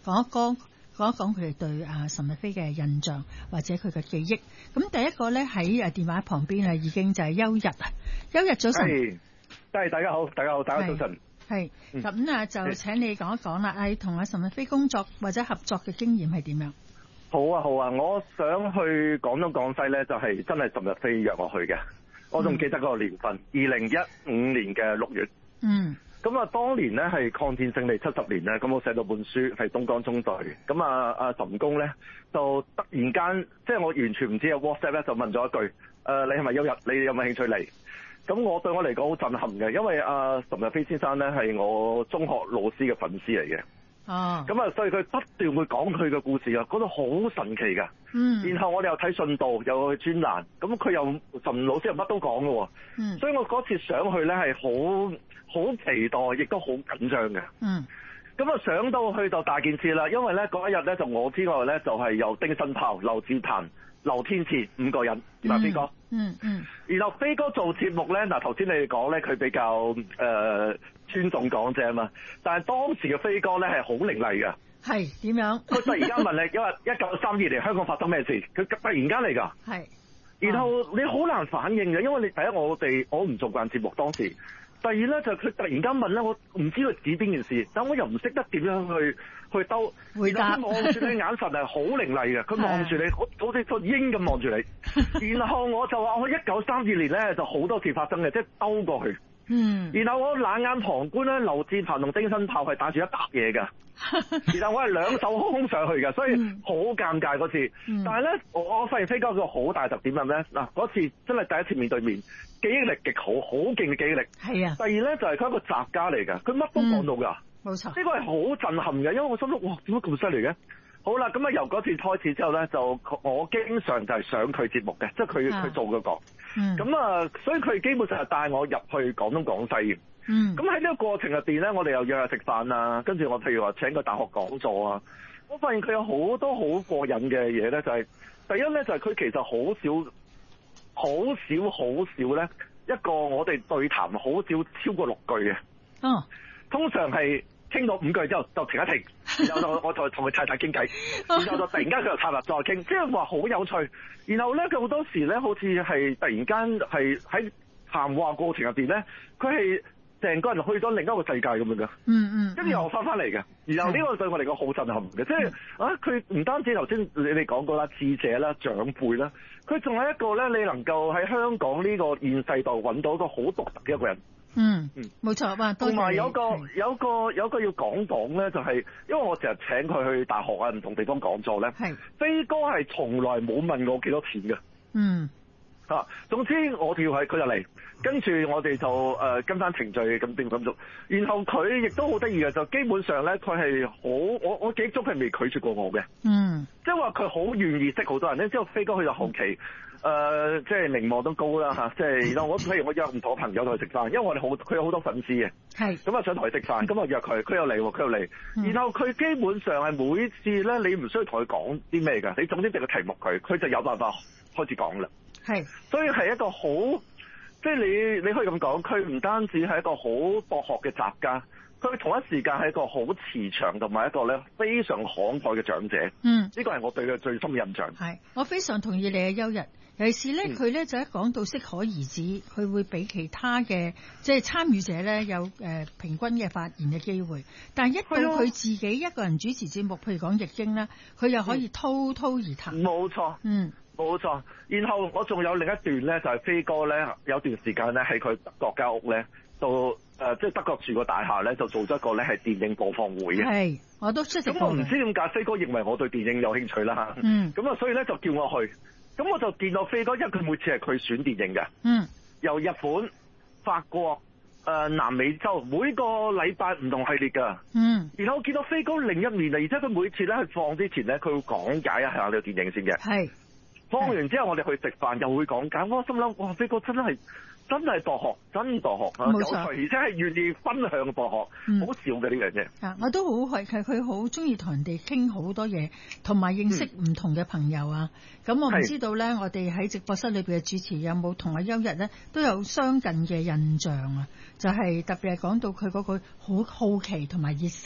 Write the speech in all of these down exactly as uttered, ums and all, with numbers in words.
講一講講一講佢哋對啊岑日飛嘅印象或者佢嘅記憶。咁第一個咧喺誒電話旁邊啊，已經就係邱日啊，邱日早晨。 係，係大家好，大家好，大家早晨。 係咁啊，就請你講一講啦。誒，同阿岑日飛工作或者合作嘅經驗係點樣？ 好啊，好啊，我想去廣東廣西咧，就係、是、真係岑日飛約我去嘅。我仲記得嗰個年份，二零一五年嘅六月。嗯。咁啊，當年咧係抗戰勝利七十年咧，咁我寫到本書係東江中隊。咁啊，阿岑公咧就突然間，即係我完全唔知有 WhatsApp 咧，就問咗一句：誒、呃，你係咪邱日？你有冇興趣嚟？咁我對我嚟講好震撼嘅，因為阿岑日飛先生咧係我中學老師嘅粉絲嚟嘅。哦。咁啊，所以佢不斷會講佢嘅故事啊，嗰度好神奇噶。嗯。然後我哋又睇信道，又去專欄，咁佢又岑老師又乜都講嘅。嗯。所以我嗰次上去咧係好好期待，亦都好緊張嘅。嗯。咁啊，上到去就大件事啦，因為咧嗰一日咧就我之外咧就係、是、有丁新豹、劉志壇、劉天賜五個人，嗱飛哥。嗯嗯，然後飛哥做節目咧，嗱頭先你哋講咧，佢比較誒、呃、尊重港姐啊嘛，但係當時嘅飛哥咧係好凌厲㗎。係點樣？佢突然間問你，因為一九三二年香港發生咩事？佢突然間嚟㗎。係。然後你好難反應嘅，因為你第一我哋我唔做慣節目當時，第二咧就係、是、佢突然間問咧，我唔知佢指邊件事，但我又唔識得點樣去去兜回答。望住你眼神係好凌厲嘅，佢望住你好好似個鷹咁望住你。然後我就話我一九三二年咧就好多次發生嘅，即係兜過去。嗯。然後我冷眼旁觀咧，劉志鵬同丁新豹係帶住一沓嘢㗎。然後我係兩手空空上去嘅，所以好尷尬嗰次。嗯、但係咧，我我發現飛哥個好大特點係咩？嗱，嗰次真係第一次面對面，記憶力極好，好勁嘅記憶力。係啊。第二咧就係佢一個雜家嚟㗎，佢乜都講到㗎。冇、嗯、錯。呢個係好震撼嘅，因為我心諗哇，點解咁犀利嘅？好啦，咁啊由嗰次開始之後咧，就我經常就係上佢節目嘅，即係佢佢做嗰、嗰個。咁、嗯、啊，所以佢基本上係帶我入去廣東廣西。嗯，咁喺呢個過程入邊咧，我哋又約下食飯啊，跟住我譬如話請個大學講座啊，我發現佢有好多好過癮嘅嘢咧，就係、是、第一咧就係、是、佢其實好少、好少、好少咧一個我哋對談好少超過六句嘅。哦，通常係傾到五句之後就停一停，然後就我再同佢太太傾偈，然後就突然間佢又插入再傾，即係話好有趣。然後咧佢好多時咧好似係突然間係喺談話過程入邊咧，佢係成個人去咗另一個世界咁樣嘅，嗯嗯，跟住又翻翻嚟嘅，然後呢個對我嚟講好震撼嘅，即係啊，佢唔單止頭先你哋講過啦，智者啦、長輩啦，佢仲係一個咧，你能夠喺香港呢個現世度揾到一個好獨特嘅一個人，嗯嗯，冇錯啊，同埋有個有個有個要講講咧，就係因為我成日請佢去大學啊唔同地方講座咧，係飛哥係從來冇問我幾多錢嘅，嗯。啊，總之我跳係佢就嚟，跟住我哋就誒、呃、跟翻程序咁點咁做，然後佢亦都好得意嘅，就基本上咧佢係好我我記憶中係未拒絕過我嘅，嗯，即係話佢好願意識好多人咧。之後飛哥去到後期，誒、呃、即係名望都高啦嚇，即係然後我譬如我約唔同朋友同佢食飯，因為我哋好佢有好多粉絲嘅，係咁啊想同佢食飯，咁啊約佢，佢又嚟喎，佢又嚟，然後佢基本上係每次咧你唔需要同佢講啲咩㗎，你總之俾個題目佢，佢就有辦法開始講啦。係，所以係一個好，即係你你可以咁講，佢唔單止係一個好博學嘅雜家，佢同一時間係一個好慈祥同埋一個咧非常慷慨嘅長者。嗯，呢個係我對佢最深嘅印象。係，我非常同意你嘅邱日，尤其是咧佢咧就一講到適可而止，佢會俾其他嘅即係參與者咧有誒、呃、平均嘅發言嘅機會，但係一到佢自己一個人主持節目，譬如講易經咧，佢又可以滔滔而談。冇錯，嗯。冇錯，然後我仲有另一段咧，就係、是、飛哥咧有段時間咧喺佢德國間屋咧，就誒、呃、即係德國住個大廈咧，就做咗一個咧係電影播放會嘅。係，我都出席過。咁我唔知點解飛哥認為我對電影有興趣啦嚇。嗯。咁啊，所以咧就叫我去，咁我就見到飛哥，因為佢每次係佢選電影嘅。嗯。由日本、法國、誒、呃、南美洲，每個禮拜唔同系列㗎。嗯。然後我見到飛哥另一面啊，而且佢每次咧去放之前咧，佢會講解一下呢個電影先嘅。係。放完之後，我哋去食飯又會講解。我心諗，哇！飛哥真係真係博學，真博學啊！冇錯，而且係願意分享嘅博學，好、嗯、少嘅呢樣嘢。啊，我都好係佢好中意同人哋傾好多嘢，同埋認識唔同嘅朋友啊。咁、嗯、我唔知道咧，我哋喺直播室裏邊嘅主持有冇同阿邱日咧都有相近嘅印象啊？就係、是、特別係講到佢嗰個好好奇同埋熱誠。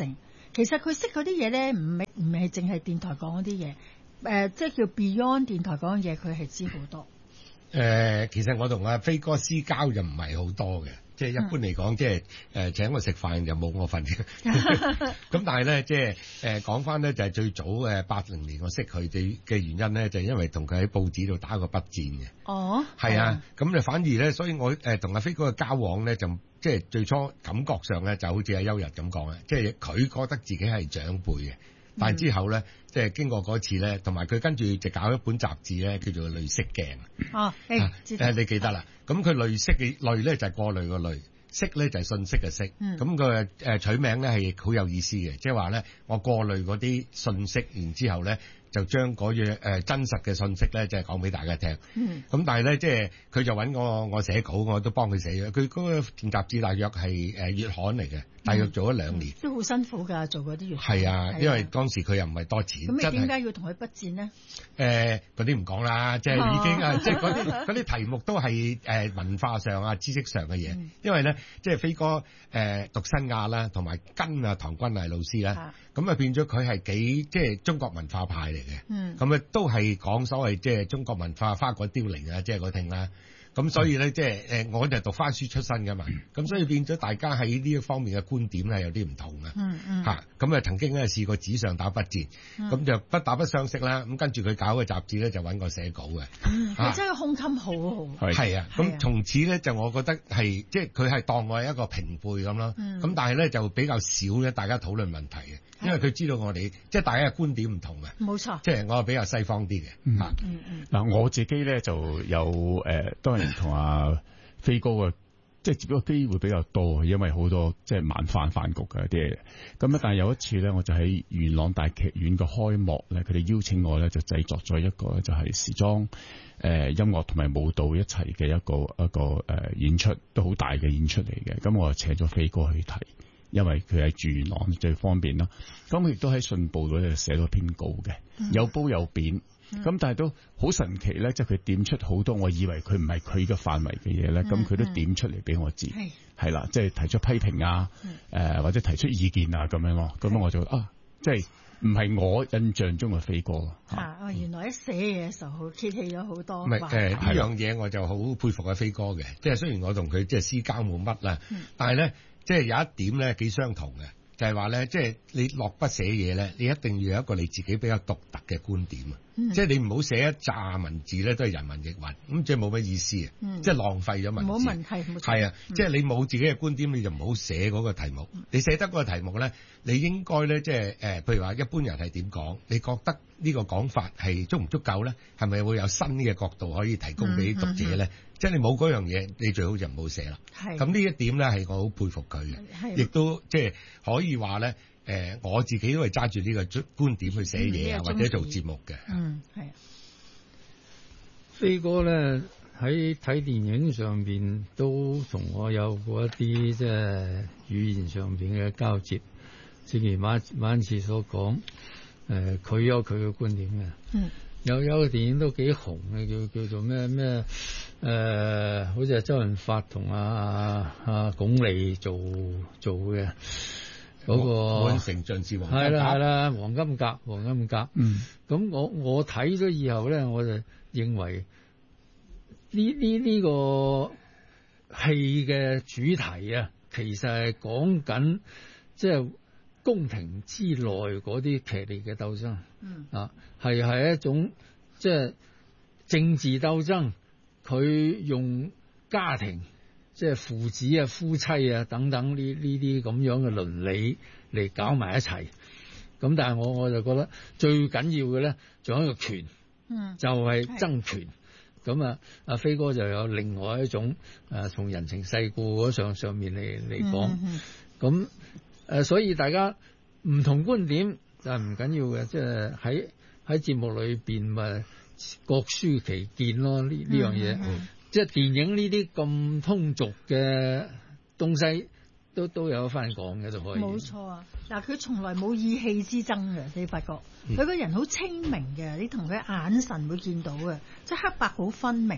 其實佢識嗰啲嘢咧，唔係唔係淨係電台講嗰啲嘢，誒、呃，即係叫 Beyond 電台講嘅嘢，佢係知好多。 誒、呃，其實我同阿飛哥私交就唔係好多嘅。即係一般嚟講，即係誒請我食飯就冇我份嘅。咁但係咧，即係誒講翻咧，就係最早誒八零年我識佢哋嘅原因咧，就係因為同佢喺報紙度打過筆戰嘅。 哦， 係啊，咁就反而咧，所以我誒同阿飛哥嘅交往咧，就即係最初感覺上咧，就好似阿邱日咁講啊，即係佢覺得自己係長輩嘅。但係之後咧，即係經過嗰次咧，同埋佢跟住就搞一本雜誌咧，叫做《濾色鏡》。 哦，誒、啊， 你記得啦。咁佢濾色嘅濾咧就係過濾個濾，色咧就係信息嘅色。咁佢誒取名咧係好有意思嘅，即係話咧，我過濾嗰啲信息，然之後咧就將嗰樣誒真實嘅信息咧，即係講俾大家聽。咁、嗯、但係咧，即係佢就揾我，我寫稿，我都幫佢寫咗。佢嗰個電雜誌大約係誒月刊嚟嘅。大約做咗兩年， 嗯、都好辛苦㗎，做嗰啲月。 係啊，因為當時佢又唔係多錢。 咁你點解要同佢筆戰呢？ 誒，嗰啲唔講啦，即係已經啊，即係嗰啲嗰啲題目都係誒文化上啊、知識上嘅嘢。嗯、因為咧，即係飛哥誒、呃、讀新亞啦，同埋跟啊唐君毅老師啦，咁啊變咗佢係幾即係中國文化派嚟嘅。嗯。咁啊都係講所謂即係中國文化花果凋零啊，即係嗰聽啦。咁所以咧，即係誒，我就係讀番書出身㗎嘛，咁所以變咗大家喺呢一方面嘅觀點咧有啲唔同嘅，嗯嗯，嚇，咁啊曾經咧試過紙上打筆戰，咁、嗯、就不打不相識啦。咁跟住佢搞個雜誌咧就揾我寫稿嘅， 嗯，佢真係胸襟好好， 係啊，咁從此咧就我覺得係即係佢係當我係一個平輩咁咯，咁、嗯、但係咧就比較少咧大家討論問題嘅。因為佢知道我哋即係大家嘅觀點唔同嘅，冇錯。即係我係比較西方啲嘅，嚇、嗯。嗱、 嗯嗯，我自己咧就有誒，當然同阿飛哥嘅即係接觸嘅機會比較多，因為好多即係晚飯飯局嘅啲嘢。咁啊，但係有一次咧，我就喺元朗大劇院嘅開幕咧，佢哋邀請我咧就製作咗一個就係時裝誒、呃、音樂同埋舞蹈一齊嘅一個一個誒、呃、演出，都好大嘅演出嚟嘅。咁我就請咗飛哥去睇。因為佢喺住元朗最方便啦，咁佢亦都喺信報嗰度寫咗篇稿嘅，有褒有貶，咁、嗯、但係都好神奇咧，即係佢點出好多我以為佢唔係佢嘅範圍嘅嘢咧，咁、嗯、佢都點出嚟俾我知，係、嗯、啦，即係、就是、提出批評啊，誒、嗯呃、或者提出意見啊咁樣咯，咁我就啊，即係唔係我印象中嘅飛哥啊，哦，原來一寫嘢嘅時候揭起咗好多， 唔係誒呢樣嘢我就好佩服阿飛哥嘅，即係雖然我同佢即係私交冇乜啦，但係咧。即係有一點咧幾相同嘅，就係話咧，即係你落筆寫嘢咧，你一定要有一個你自己比較獨特嘅觀點啊！嗯、即係你唔好寫一紮文字咧，都係人云亦云，咁即係冇乜意思啊！嗯、即係浪費咗文字。冇問題，係啊，嗯、即係你冇自己嘅觀點，你就唔好寫嗰個題目。嗯、你寫得嗰個題目咧，你應該咧，即係誒，譬如話一般人係點講，你覺得呢個講法係足唔足夠咧？係咪會有新嘅角度可以提供俾讀者咧？嗯嗯嗯即係你冇嗰樣嘢，你最好就唔好寫啦。咁呢一點咧係我好佩服佢嘅，亦都即係可以話咧，誒、呃、我自己都係揸住呢個觀點去寫嘢啊，或者做節目嘅。嗯，係啊。 飛哥咧喺睇電影上邊都同我有過一啲即係語言上邊嘅交接，正如馬馬次所講，誒、呃、佢有佢嘅觀點嘅。嗯。有有個電影都幾紅嘅，叫叫做咩咩誒，好似係周潤發同阿阿鞏俐做做嘅嗰、那個。滿城盡是黃金甲。係啦係啦，黃金甲黃金甲。嗯。咁我我睇咗以後咧，我就認為呢呢呢個戲嘅主題啊，其實係講緊即係宮廷之內嗰啲劇烈嘅鬥爭，嗯啊，係係一種即係政治鬥爭，佢用家庭即係父子啊、夫妻啊等等呢呢啲咁樣嘅倫理嚟搞埋一齊。咁但係我我就覺得最緊要嘅咧，仲有一個權，嗯，就係、是、爭權。咁啊，阿飛哥就有另外一種誒，從人情世故嗰上上面嚟嚟講，咁、嗯。嗯誒、呃，所以大家唔同觀點就係唔緊要嘅，即係喺喺節目裏邊咪各抒己見咯。呢呢樣嘢，即係電影呢啲咁通俗嘅東西，都都有一番講嘅就可以。冇錯啊！嗱，佢從來冇意氣之爭嘅，你發覺佢個人好清明嘅，你同佢眼神會見到嘅，即係黑白好分明。咁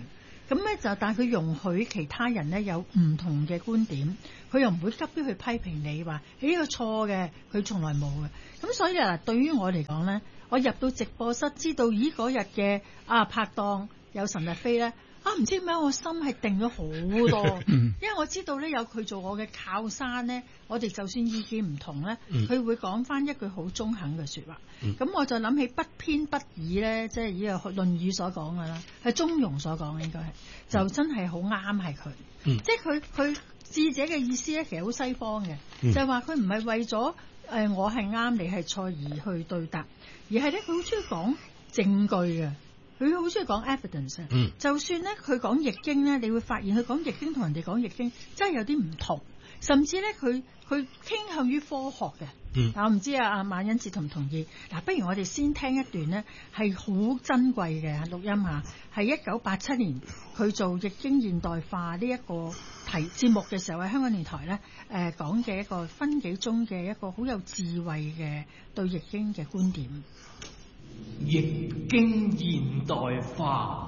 咁咧就但係佢容許其他人咧有唔同嘅觀點，佢又唔會急於去批評你話呢個錯嘅，佢從來冇嘅。咁所以啊，對於我嚟講咧，我入到直播室知道咦嗰日嘅啊拍檔有岑日飛咧。啊！唔知點解我心係定咗好多，因為我知道咧有佢做我嘅靠山咧，我哋就算意見唔同咧，佢會講翻一句好中肯嘅說話。咁、嗯、我就諗起不偏不倚咧，即係呢個《論語》所講嘅啦，係中庸所講嘅應該係，就真係好啱係佢。即係佢佢智者嘅意思咧，其實好西方嘅，嗯、就係話佢唔係為咗誒、呃、我係啱你係錯而去對答，而係咧佢好中意講證據嘅。佢好中意講 evidence，嗯、就算咧佢講易經咧，你會發現佢講易經同人哋講易經真係有啲唔同，甚至咧佢佢傾向於科學嘅。嗯、我唔知啊，阿馬恩志同唔同意？嗱，不如我哋先聽一段呢，係好珍貴嘅錄音啊，係一九八七年佢做易經現代化呢一個題節目嘅時候，喺香港電台咧誒講嘅一個分幾鐘嘅一個好有智慧嘅對易經嘅觀點。 易經現代化，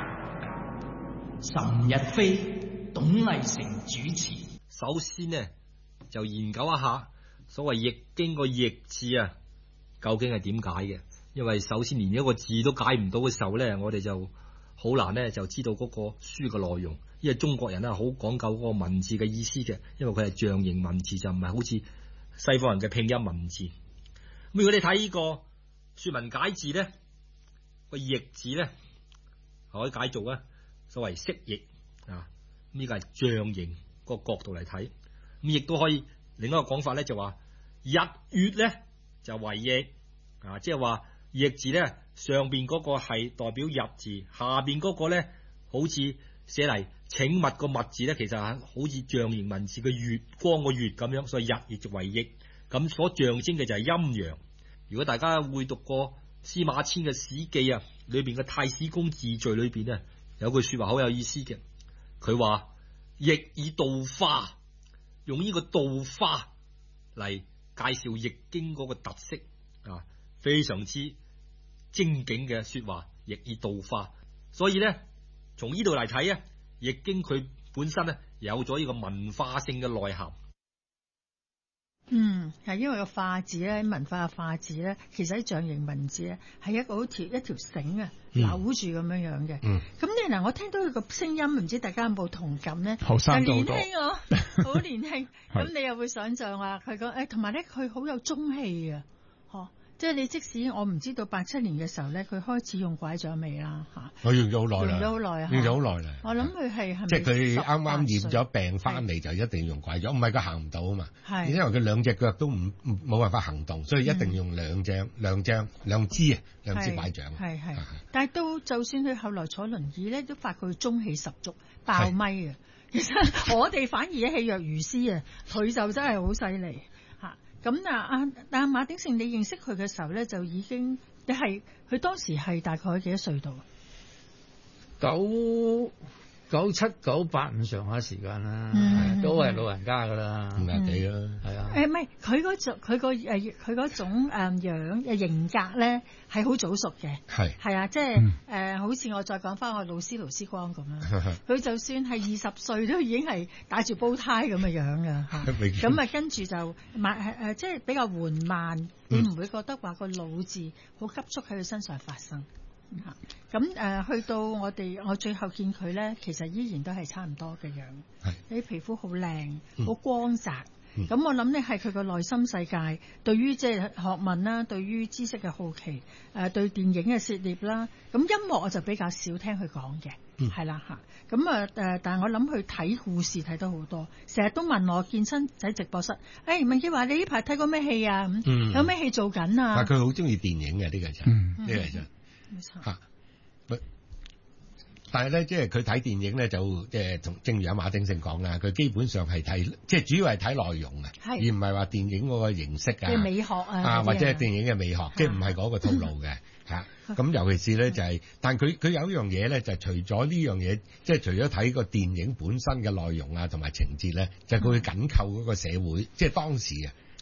岑日飛、董麗成主持。 首先呢，就研究一下所謂易經個易字啊，究竟係點解嘅？因為首先連一個字都解唔到嘅時候咧，我哋就好難咧就知道嗰個書嘅內容。因為中國人咧好講究嗰個文字嘅意思嘅，因為佢係象形文字，就唔係好似西方人嘅拼音文字。咁如果你睇呢個說文解字咧，個易字咧可以解做咧所謂蜥蜴啊，呢個係象形個角度嚟睇。咁亦都可以另一個講法咧，就話日月咧就為易啊，即係話易字咧上邊嗰個係代表日字，下邊嗰個咧好似寫嚟請勿個勿字咧，其實係好似象形文字嘅月光個月咁樣，所以日亦就為易。咁所象徵嘅就係陰陽。如果大家會讀過司馬遷嘅《史記》啊，裏邊嘅太史公自序裏邊咧有句說話好有意思嘅，佢話易以道化，用呢個道化嚟介紹易經嗰個特色啊，非常之精警嘅說話，易以道化。所以咧，從呢度嚟睇啊，易經佢本身咧有咗呢個文化性嘅內涵。 嗯，係因為個化字咧，文化嘅化字咧，其實喺象形文字咧，係一個好條一條繩啊，扭住咁樣樣嘅。嗯，咁你嗱，我聽到佢個聲音，唔知大家有冇同感咧？ 後生到好多， 年輕啊，好年輕。咁你又會想象話佢講誒，同埋咧佢好有中氣啊，嗬。即係你即使我唔知道八七年嘅時候咧，佢開始用拐杖未啦嚇？ 我用咗好耐啦， 用咗好耐啊， 用咗好耐啦。 我諗佢係係咪即係佢啱啱染咗病翻嚟就一定要用拐杖，唔係佢行唔到啊嘛。係，因為佢兩隻腳都唔冇辦法行動，所以一定用兩隻、嗯、兩張兩支啊兩支拐杖。係係，但係都就算佢後來坐輪椅咧，都發覺佢中氣十足，爆咪啊！其實我哋反而氣若如絲啊，佢就真係好犀利。咁啊，阿阿馬鼎盛，你認識佢嘅時候咧，就已經你係佢當時係大概幾多歲度？ 九九七九八咁上下時間啦，嗯、都係老人家噶啦，五廿幾啦，係啊。誒，唔係佢嗰種佢個誒佢嗰種誒樣誒型格咧，係好早熟嘅，係係啊，即係誒、嗯呃，好似我再講翻我老師盧思光咁啦，佢就算係二十歲都已經係戴住煲呔咁嘅樣噶吓，咁啊跟住就慢誒，即係比較緩慢，你唔會覺得話個腦字好急速喺佢身上發生。咁誒、呃，去到我哋我最後見佢咧，其實依然都係差唔多嘅樣。係，你皮膚好靚，好、嗯、光澤。咁、嗯、我諗咧係佢個內心世界，對於即係學問啦，對於知識嘅好奇，誒、呃，對電影嘅涉獵啦。咁音樂我就比較少聽佢講嘅，係啦吓。咁啊誒，但係我諗佢睇故事睇得好多，成日都問我見親喺直播室，誒、哎，文潔華你呢排睇過咩戲啊？咁、嗯、有咩戲做緊啊？但佢好中意電影嘅呢、這個就，呢、嗯、個就。吓，但係咧，即係佢睇電影咧，就即係同正如阿馬鼎盛講啦，佢基本上係睇，即係主要係睇內容嘅，而唔係話電影嗰個形式啊，即係美學啊，啊或者係電影嘅美學，即係唔係嗰個套路嘅吓。咁尤其是咧就係、是，但係佢佢有一樣嘢咧，就係除咗呢樣嘢，即係除咗睇個電影本身嘅內容啊，同埋情節咧，就係佢會緊扣嗰個社會，即係當時啊。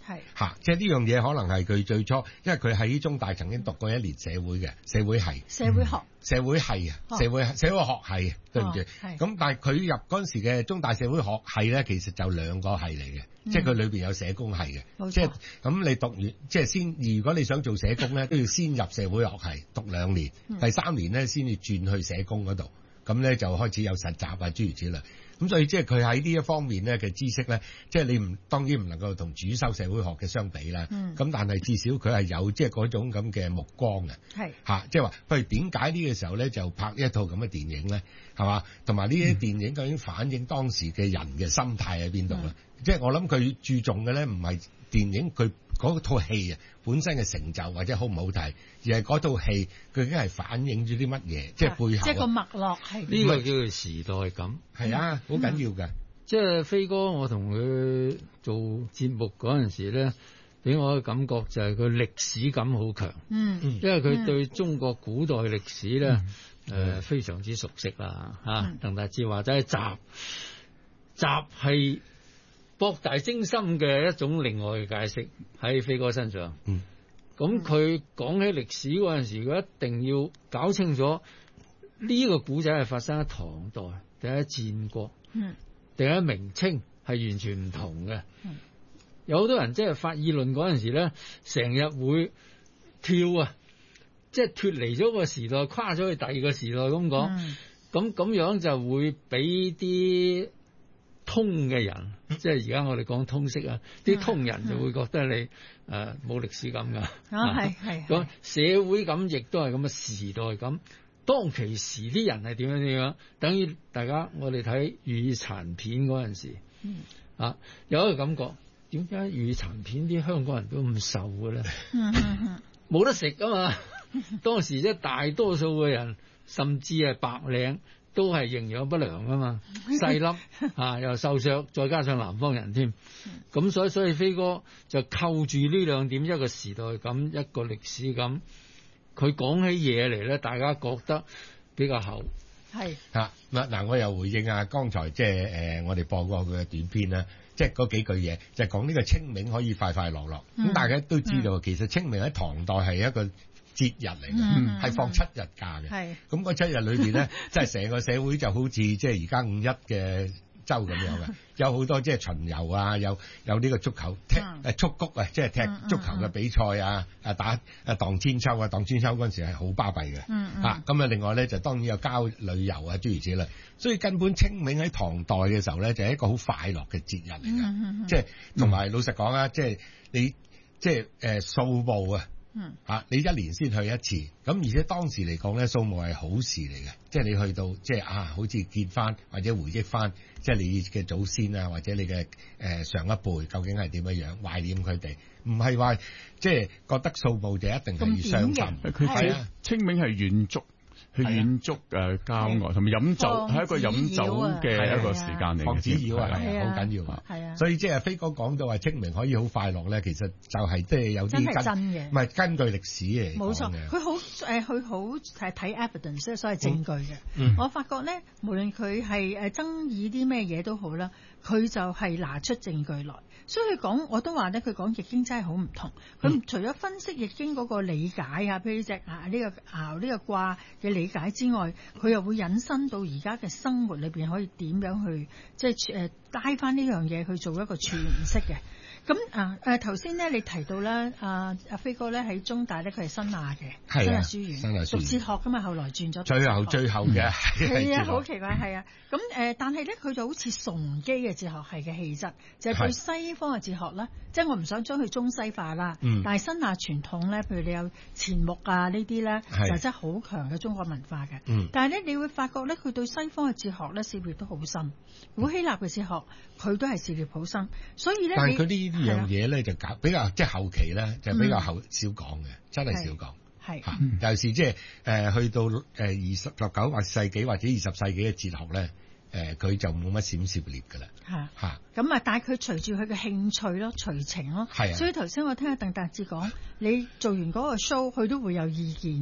係嚇，即係呢樣嘢可能係佢最初，因為佢喺中大曾經讀過一年社會嘅社會系社會學。 社會系啊，社會社會學系，對唔住。咁但係佢入嗰陣時嘅中大社會學系咧，其實就兩個系嚟嘅，嗯、即係佢裏邊有社工系嘅。 冇錯。 即係咁你讀完，即係先，如果你想做社工咧，都要先入社會學系讀兩年，嗯、第三年咧先至轉去社工嗰度，咁咧就開始有實習啊諸如此類。咁所以即係佢喺呢一方面咧嘅知識咧，即係你唔當然唔能夠同主修社會學嘅相比啦。咁、嗯、但係至少佢係有即係嗰種咁嘅目光嘅。係嚇，即係話，譬如點解呢個時候咧就拍一套咁嘅電影咧？係嘛？同埋呢啲電影究竟反映當時嘅人嘅心態喺邊度咧？嗯、即係我諗佢注重嘅咧，唔係電影佢嗰套戲啊本身嘅成就或者好唔好睇，而係嗰套戲佢已經係反映咗啲乜嘢，即係背後。即係個脈絡係呢個叫做時代感。 係啊，好緊要㗎。 即係飛哥，我同佢做節目嗰陣時咧，俾我嘅感覺就係佢歷史感好強。嗯，因為佢對中國古代歷史咧，誒、嗯呃、非常之熟悉啦。嚇、嗯，鄧達智話齋集集係博大精深嘅一種另外嘅解釋喺飛哥身上。嗯，咁佢講起歷史嗰陣時，佢一定要搞清楚呢個古仔係發生喺唐代定喺戰國。嗯。定喺明清係完全唔同嘅，嗯、有好多人即係發議論嗰陣時咧，成日會跳啊，即係脫離咗個時代，跨咗去第二個時代咁講，咁咁、嗯、樣就會俾啲通嘅人，嗯、即係而家我哋講通識啊，啲、嗯、通人就會覺得你誒冇、嗯呃、歷史感㗎， 啊係係， 咁社會感亦都係咁嘅時代感。當其時啲人係點樣點樣？等於大家我哋睇《粵語殘片》嗰陣時，嗯、啊有一個感覺，點解粵語殘片啲香港人都咁瘦嘅咧？冇得食啊嘛！當時即係大多數嘅人，甚至係白領，都係營養不良啊嘛，細粒啊又瘦削，再加上南方人添，咁所以所以飛哥就扣住呢兩點，一個時代感，一個歷史感。佢講起嘢嚟咧，大家覺得比較厚。係啊，嗱嗱，我又回應啊，剛才即係誒，我哋播過佢嘅短片啦，即係嗰幾句嘢，就係講呢個清明可以快快樂樂。咁、嗯、大家都知道，嗯、其實清明喺唐代係一個節日嚟嘅，係、嗯、放七日假嘅。係咁嗰七日裏邊咧，即係成個社會就好似即係而家五一嘅周咁樣嘅，有好多即係巡遊啊，有有呢個足球踢誒蹴鞠啊，即係踢足球嘅比賽啊，啊打啊盪千秋啊，盪千秋嗰陣時係好巴閉嘅，啊咁啊另外咧就當然有交旅遊啊諸如此類，所以根本清明喺唐代嘅時候咧就係一個好快樂嘅節日嚟嘅，即係同埋老實講啊，即係你即係誒掃墓啊。嗯，啊，你一年先去一次，咁而且當時嚟講咧，掃墓係好事嚟嘅，即係你去到即係啊，好似見翻或者回憶翻，即係你嘅祖先啊，或者你嘅誒、呃、上一輩究竟係點樣樣，懷念佢哋，唔係話即係覺得掃墓就一定係要傷心。 佢係啊，清明係遠足。去遠足誒郊外，同埋飲酒係一個飲酒嘅一個時間嚟嘅， 防止擾啊，係好緊要啊。係啊，所以即係飛哥講到話清明可以好快樂咧，其實就係即係有啲根真嘅，唔係根據歷史嚟講嘅。冇錯，佢好誒，佢好係睇 evidence，所謂證據嘅。嗯、我發覺咧，無論佢係誒爭議啲咩嘢都好啦，佢就係拿出證據來。所以佢講，我都話咧，佢講易經真係好唔同。佢、嗯、除咗分析易經嗰個理解啊，譬如隻啊呢、這個爻呢個卦嘅理解之外，佢又會引申到而家嘅生活裏邊可以點樣去即係誒帶翻呢樣嘢去做一個詮釋嘅。咁啊誒頭先咧，你提到咧，阿阿飛哥咧喺中大咧，佢係新亞嘅，新亞書院，讀哲學噶嘛，後來轉咗最後最後嘅係啊，好奇怪係啊。咁誒、呃，但係咧，佢就好似崇基嘅哲學系嘅氣質，就係、是、對西方嘅哲學咧，即係我唔想將佢中西化啦。嗯、但係新亞傳統咧，譬如你有錢穆啊呢啲咧，就真係好強嘅中國文化嘅。嗯、但係咧，你會發覺咧，佢對西方嘅哲學咧涉獵都好深，古希臘嘅哲學佢都係涉獵好深，所以咧，但係佢呢樣嘢咧就搞比較即係後期咧就比較後少講嘅，真係少講。係嚇，尤其是即係誒去到誒二十十九或世紀或者二十世紀嘅哲學咧，誒、呃、佢就冇乜閃涉獵㗎啦。嚇嚇咁啊！但係佢隨住佢嘅興趣咯，隨情咯。係啊。所以頭先我聽阿鄧達智講，你做完嗰個 show，佢都會有意見嘅。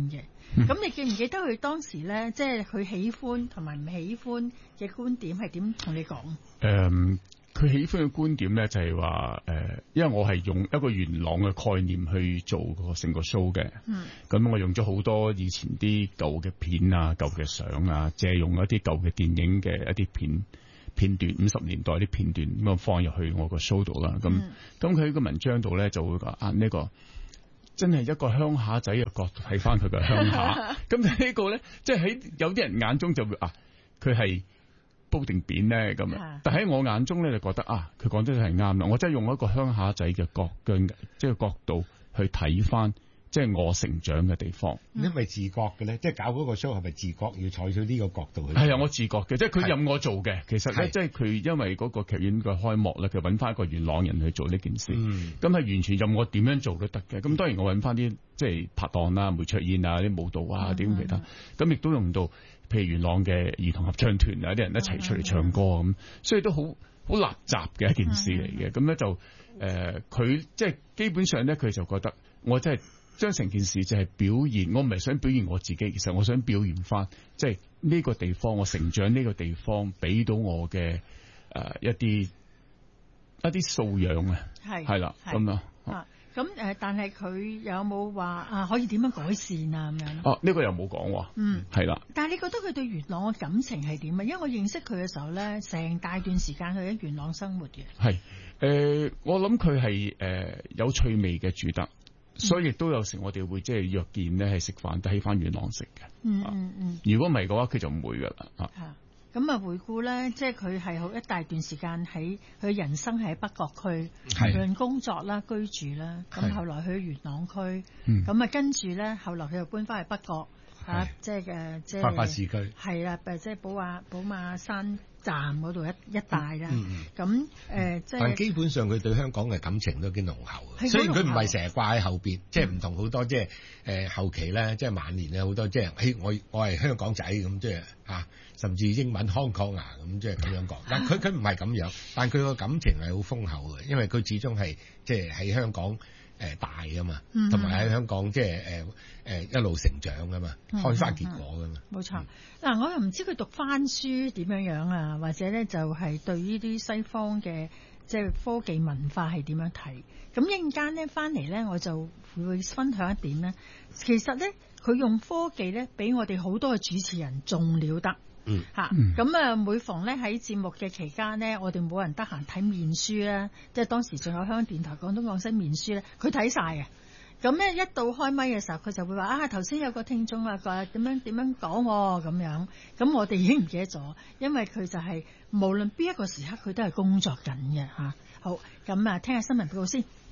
咁、嗯、你記唔記得佢當時咧，即係佢喜歡同埋唔喜歡嘅觀點係點同你講？誒、 嗯，佢喜歡嘅觀點咧就係話誒，因為我係用一個元朗嘅概念去做個成個 show 嘅。嗯。咁我用咗好多以前啲舊嘅片啊、舊嘅相啊，借用一啲舊嘅電影嘅一啲片片段，五十年代啲片段咁啊放入去我個 show 度啦。咁咁佢喺個文章度咧就會話啊呢、呢個。真係一個鄉下仔嘅角度睇翻佢嘅鄉下，咁呢個咧，即係喺有啲人眼中就會啊，佢係煲定扁咧咁樣，但喺我眼中咧就覺得啊，佢講得係啱啦。我真係用一個鄉下仔嘅角嘅即係角度去睇翻，即係我成長嘅地方。 你係咪自覺嘅咧？即係搞嗰個 show 係咪自覺要採取呢個角度去？ 係啊，我自覺嘅，即係佢任我做嘅。其實咧，即係佢因為嗰個劇院嘅開幕咧，佢揾翻一個元朗人去做呢件事，咁、嗯、係完全任我點樣做都得嘅。咁當然我揾翻啲即係拍檔啦、梅卓燕啊、啲舞蹈啊、點、嗯、其他，咁亦都用到譬如元朗嘅兒童合唱團啊啲人一齊出嚟唱歌咁、嗯，所以都好好立雜嘅一件事嚟嘅。咁、嗯、咧就誒，佢、呃、即係基本上咧，佢就覺得我真係。將成件事就係表現，我唔係想表現我自己，其實我想表現翻，即係呢個地方，我成長呢個地方俾到我嘅誒、呃、一啲一啲素養啊，係係啦咁啊。 咁誒、呃，但係佢有冇話啊？可以點樣改善啊？咁樣哦，呢、這個又冇講喎。嗯，係啦。 但係你覺得佢對元朗嘅感情係點啊？因為我認識佢嘅時候咧，成大段時間佢喺元朗生活嘅。 係誒、呃，我諗佢係誒有趣味嘅住得。所以亦都有時我哋會即係約見咧，係食飯都喺翻元朗食嘅。嗯嗯嗯。如果唔係嘅話，佢就唔會噶啦。啊。 咁啊，回顧咧，即係佢係好一大段時間喺佢人生喺北角區，無論工作啦、居住啦。咁後來去元朗區。咁啊，跟住咧，後來佢又搬翻去北角。啊，即係誒，即係發發市區。 係啦，誒，即係寶馬寶馬山站嗰度一一帶啦。咁、嗯、誒、呃，即係。 但基本上佢對香港嘅感情都幾濃厚嘅。雖然佢唔係成日掛喺後邊，即係唔同好多即係誒後期咧，即係晚年咧好多即係，誒我我係香港仔咁，即係啊，甚至英文康港牙咁，即係咁樣講。但佢佢唔係咁樣，但佢個感情係好豐厚嘅，因為佢始終係即係喺香港。誒、呃、大噶嘛，同埋喺香港即係誒誒一路成長噶嘛，嗯、開花結果噶嘛。冇、 嗯、錯。嗱、嗯，我又唔知佢讀翻書點樣樣啊，或者咧就係對呢啲西方嘅即係科技文化係點樣睇？咁一陣間咧翻嚟咧，我就會分享一點咧。其實咧，佢用科技咧，比我哋好多嘅主持人仲了得。嗯，吓，咁啊，每逢咧喺節目嘅期間咧，我哋冇人得閒睇面書咧，即係當時仲有香港電台廣東廣西面書咧，佢睇晒嘅。咁咧一到開咪嘅時候，佢就會話啊，頭先有個聽眾啊，話點樣點樣講咁樣，咁我哋已經唔記得咗，因為佢就係、是、無論邊一個時刻，佢都係工作緊嘅吓。好，咁啊，聽下新聞報告先。